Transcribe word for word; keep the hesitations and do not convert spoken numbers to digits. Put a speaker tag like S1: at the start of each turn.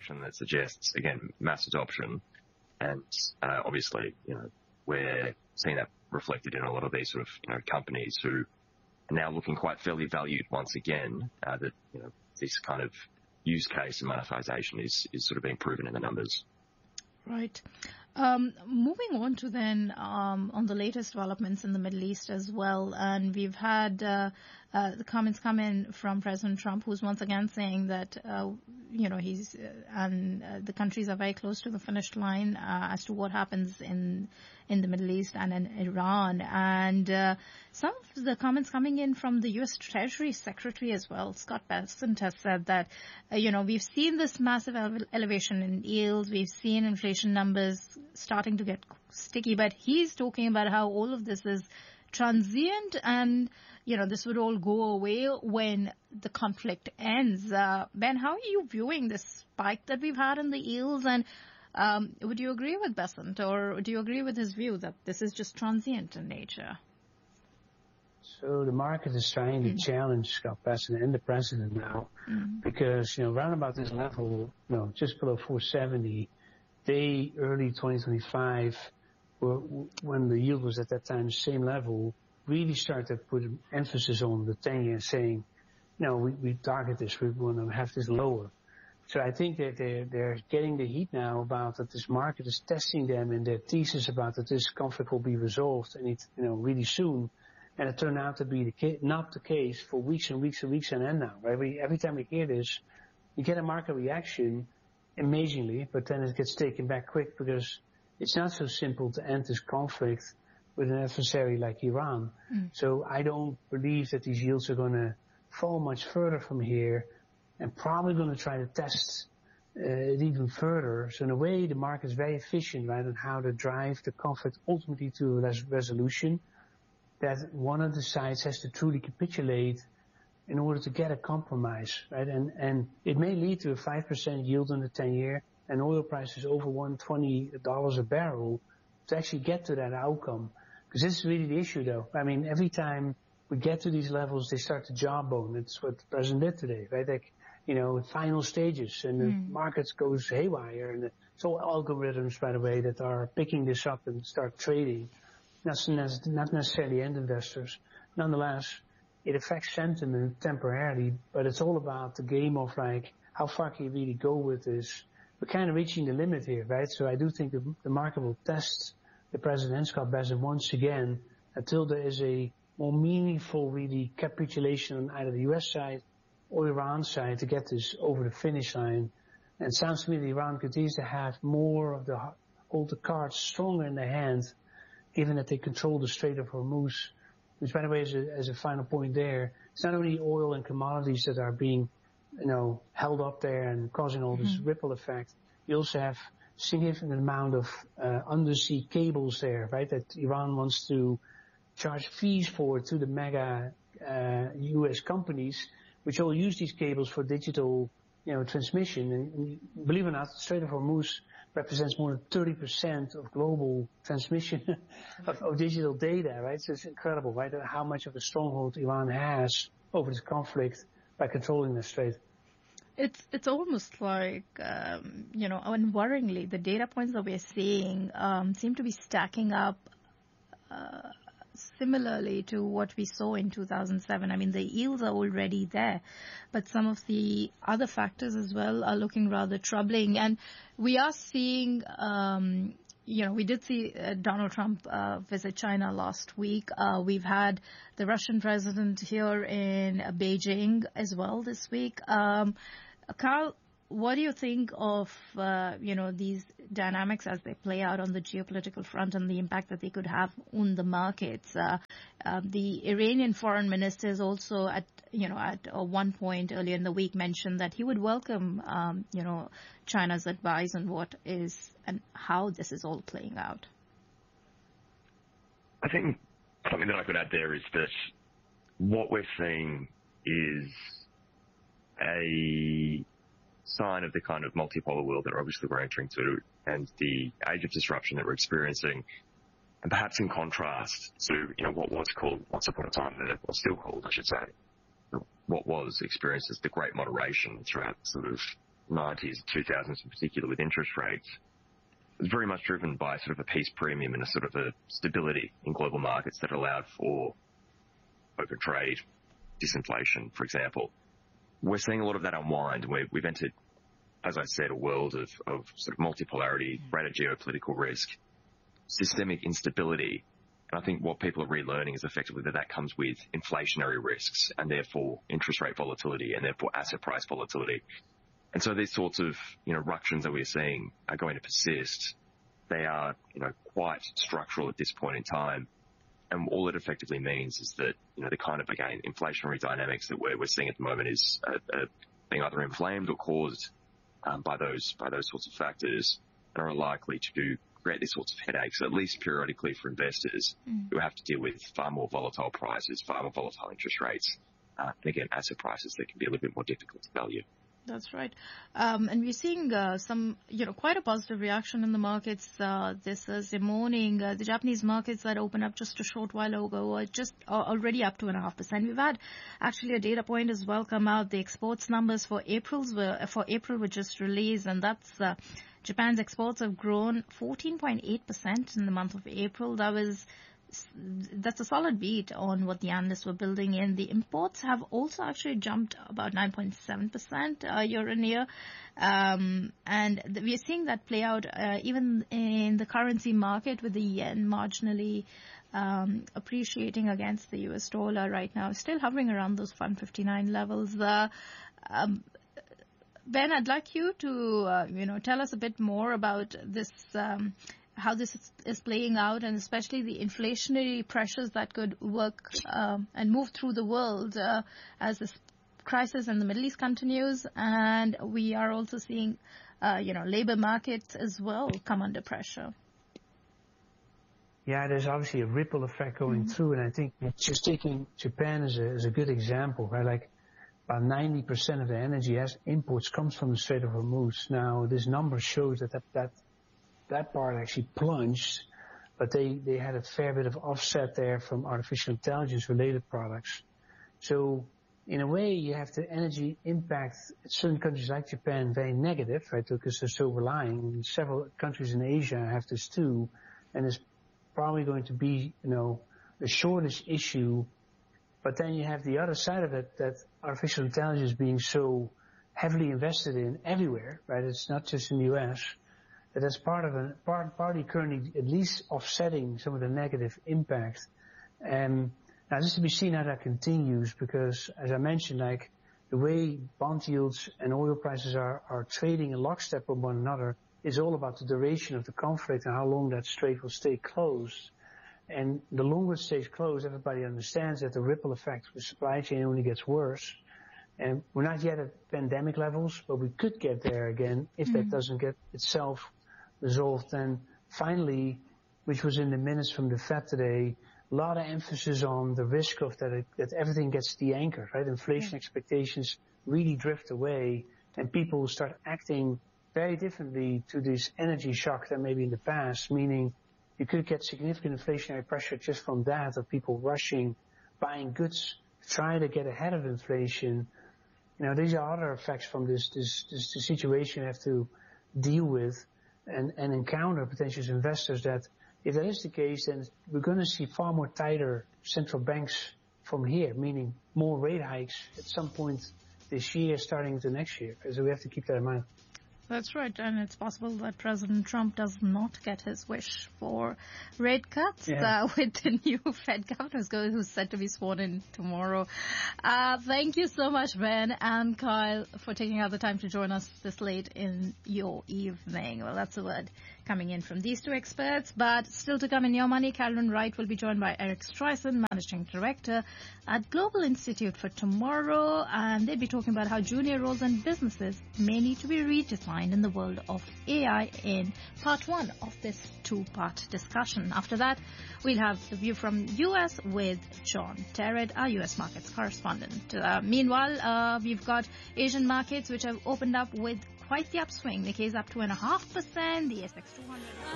S1: direction that suggests, again, mass adoption. And uh, obviously, you know, we're seeing that reflected in a lot of these sort of, you know, companies who are now looking quite fairly valued once again, uh, that, you know, this kind of use case and monetization is, is sort of being proven in the numbers.
S2: Right. Um, moving on to then um, on the latest developments in the Middle East as well, and we've had uh, uh, the comments come in from President Trump, who's once again saying that uh, you know he's uh, and uh, the countries are very close to the finish line uh, as to what happens in in the Middle East and in Iran, and uh, some of the comments coming in from the U S Treasury Secretary as well, Scott Bessent, has said that uh, you know we've seen this massive ele- elevation in yields, we've seen inflation numbers starting to get sticky, but he's talking about how all of this is transient and, you know, this would all go away when the conflict ends. Uh, Ben, how are you viewing this spike that we've had in the yields? And um, would you agree with Bessent, or do you agree with his view that this is just transient in nature?
S3: So the market is trying to mm. challenge Scott Bessent and the president now mm. because, you know, around about this level, you know, just below four seventy, they, early twenty twenty-five, were, when the yield was at that time the same level, really started to put emphasis on the ten-year, saying, no, we, we target this, we want to have this lower. So I think that they're, they're getting the heat now about that this market is testing them in their thesis about that this conflict will be resolved and it, you know, really soon. And it turned out to be the ca- not the case for weeks and weeks and weeks and end now. Every, every time we hear this, you get a market reaction amazingly, but then it gets taken back quick because it's not so simple to end this conflict with an adversary like Iran. Mm. So I don't believe that these yields are going to fall much further from here and probably going to try to test uh, it even further. So in a way, the market is very efficient, right, on how to drive the conflict ultimately to a res- resolution, that one of the sides has to truly capitulate in order to get a compromise, right? And, and it may lead to a five percent yield on the ten-year and oil prices over one hundred twenty dollars a barrel to actually get to that outcome. Because this is really the issue, though. I mean, every time we get to these levels, they start to jawbone. It's what the president did today, right? Like, you know, final stages, and the mm. markets goes haywire, and it's all algorithms, by the way, that are picking this up and start trading. That's not necessarily end investors. Nonetheless, it affects sentiment temporarily, but it's all about the game of, like, how far can you really go with this? We're kind of reaching the limit here, right? So I do think the, the market will test the president, Scott Bessent, once again until there is a more meaningful, really, capitulation on either the U S side or Iran side to get this over the finish line. And it sounds to me that Iran continues to have more of the, hold the cards stronger in their hand, given that they control the Strait of Hormuz. Which, by the way, as a, as a final point there, it's not only oil and commodities that are being, you know, held up there and causing all this mm-hmm. ripple effect. You also have significant amount of uh, undersea cables there, right, that Iran wants to charge fees for to the mega uh, U S companies, which all use these cables for digital, you know, transmission. And, and believe it or not, the Strait of Hormuz represents more than thirty percent of global transmission of, of digital data, right? So it's incredible, right, how much of a stronghold Iran has over this conflict by controlling the strait.
S2: It's it's almost like, um, you know, unworryingly, the data points that we're seeing um, seem to be stacking up uh, similarly to what we saw in two thousand seven. I mean, the yields are already there, but some of the other factors as well are looking rather troubling. And we are seeing, um, you know, we did see uh, Donald Trump uh, visit China last week. Uh, we've had the Russian president here in uh, Beijing as well this week. Um, Carl, what do you think of, uh, you know, these dynamics as they play out on the geopolitical front and the impact that they could have on the markets? Uh, uh, the Iranian foreign minister is also at, you know, at uh, one point earlier in the week mentioned that he would welcome, um, you know, China's advice on what is and how this is all playing out.
S1: I think something that I could add there is that what we're seeing is a sign of the kind of multipolar world that obviously we're entering to and the age of disruption that we're experiencing. And perhaps in contrast to, you know, what was called once upon a time, that was still called, I should say, what was experienced as the great moderation throughout sort of nineties, two thousands in particular with interest rates, was very much driven by sort of a peace premium and a sort of a stability in global markets that allowed for open trade, disinflation, for example. We're seeing a lot of that unwind. We're, we've entered, as I said, a world of, of sort of multipolarity, greater geopolitical risk, systemic instability. And I think what people are relearning is effectively that that comes with inflationary risks and therefore interest rate volatility and therefore asset price volatility. And so these sorts of, you know, ructions that we're seeing are going to persist. They are, you know, quite structural at this point in time. And all it effectively means is that, you know, the kind of, again, inflationary dynamics that we're, we're seeing at the moment is uh, uh, being either inflamed or caused um, by those by those sorts of factors and are likely to create these sorts of headaches, at least periodically for investors mm. who have to deal with far more volatile prices, far more volatile interest rates, uh, and again, asset prices that can be a little bit more difficult to value.
S2: That's right. Um, and we're seeing uh, some, you know, quite a positive reaction in the markets uh, this Thursday morning. Uh, the Japanese markets that opened up just a short while ago are just are already up two point five percent. We've had actually a data point as well come out. The exports numbers for April's were, for April were just released, and that's uh, Japan's exports have grown fourteen point eight percent in the month of April. That was That's a solid beat on what the analysts were building in. The imports have also actually jumped about nine point seven percent uh, year on year. Um, and th- we are seeing that play out uh, even in the currency market with the yen marginally um, appreciating against the U S dollar right now, still hovering around those one fifty-nine levels. Uh, um, Ben, I'd like you to, uh, you know, tell us a bit more about this um how this is playing out, and especially the inflationary pressures that could work um, and move through the world uh, as this crisis in the Middle East continues. And we are also seeing, uh, you know, labor markets as well come under pressure.
S3: Yeah, there's obviously a ripple effect going mm-hmm. through, and I think just taking Japan as a, as a good example, right? Like about ninety percent of the energy as imports comes from the Strait of Hormuz. Now, this number shows that that, that that part actually plunged, but they, they had a fair bit of offset there from artificial intelligence related products. So in a way, you have the energy impact certain countries like Japan very negative, right? Because they're so relying. Several countries in Asia have this too, and it's probably going to be, you know, a shortage issue. But then you have the other side of it, that artificial intelligence being so heavily invested in everywhere, right? It's not just in the U S, that that's part of a part, partly currently at least offsetting some of the negative impact. And now this to be seen how that continues, because as I mentioned, like the way bond yields and oil prices are, are trading in lockstep with one another is all about the duration of the conflict and how long that strait will stay closed. And the longer it stays closed, everybody understands that the ripple effect with supply chain only gets worse. And we're not yet at pandemic levels, but we could get there again if mm-hmm. that doesn't get itself resolved. And finally, which was in the minutes from the Fed today, a lot of emphasis on the risk of that, it, that everything gets de-anchored, right? Inflation mm-hmm. expectations really drift away, and people start acting very differently to this energy shock than maybe in the past, meaning you could get significant inflationary pressure just from that, of people rushing, buying goods, trying to get ahead of inflation. You know, these are other effects from this, this, this, this situation you have to deal with and, and encounter potential investors, that if that is the case, then we're going to see far more tighter central banks from here, meaning more rate hikes at some point this year, starting into next year. So we have to keep that in mind.
S2: That's right, and it's possible that President Trump does not get his wish for rate cuts yeah. uh, with the new Fed governor who's set to be sworn in tomorrow. Uh, thank you so much, Ben and Kyle, for taking out the time to join us this late in your evening. Well, that's a word coming in from these two experts. But still to come in Your Money, Carolyn Wright will be joined by Eric Streisand, Managing Director at Global Institute, for tomorrow. And they'll be talking about how junior roles and businesses may need to be redesigned in the world of A I in part one of this two-part discussion. After that, we'll have the view from U S with John Terrett, our U S markets correspondent. Uh, meanwhile, uh, we've got Asian markets which have opened up with quite the upswing. The Nikkei is up two point five percent, the S X two hundred...